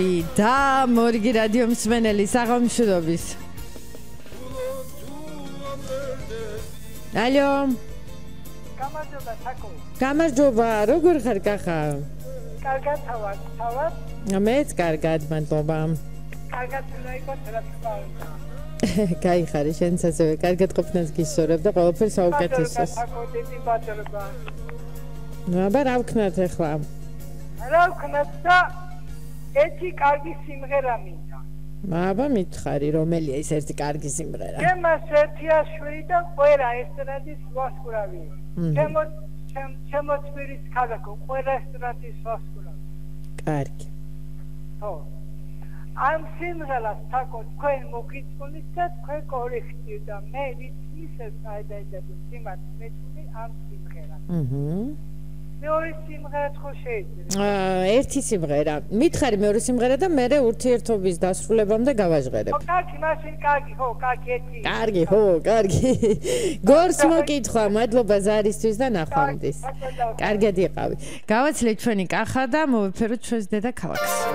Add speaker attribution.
Speaker 1: და მორიგი რადიო მსმენელი საღამოშობის. ალო.
Speaker 2: გამარჯობა თაკო.
Speaker 1: გამარჯობა, როგორ ხარ კახა?
Speaker 2: კარგად თავად.
Speaker 1: მეც კარგად, მადლობა.
Speaker 2: კარგად უნდა იყოს რა თქმა უნდა.
Speaker 1: გაიხარე, შენც ასევე კარგად ყოფნას გისურვებ და ყველაფერს საუკეთესოს.
Speaker 2: თაკო, დიდი მადლობა.
Speaker 1: აბა რა ვქნათ ახლა?
Speaker 2: რა ვქნათ და ერთი კარგი სიმღერა მინდა.
Speaker 1: აბა მითხარი, რომელია ეს ერთი კარგი სიმღერა?
Speaker 2: ჩემს ერთიაშვილი და ყველა ესტრადის ვასკურავი. ჩემო თბილის ქალაქო, ყველა ესტრადის ვასკურავი.
Speaker 1: კარგი.
Speaker 2: ხო. ამ სიმღერას თაკო თქვენ მოგიწონით და თქვენ კოლექტივ და მე ვიცის ეს აიდაიდები სიმღერა მეწუნი ამ სიმღერას. მეორე სიმღერა ხო შეიძლება?
Speaker 1: ერთი სიმღერა. მითხარი მეორე სიმღერა და მე ურთიერთობის დასრულებამდე გავაჟღერებ.
Speaker 2: კარგი, მაშინ კარგი, ხო, კარგი ერთი.
Speaker 1: კარგი, ხო, კარგი. გორს მოკითხვა, მადლობა ზარისთვის და ნახვამდის. კარგად იყავი. გავაცლეთ ჩვენი კახა და მოვეფეროთ ჩვენს დედაქალაქს.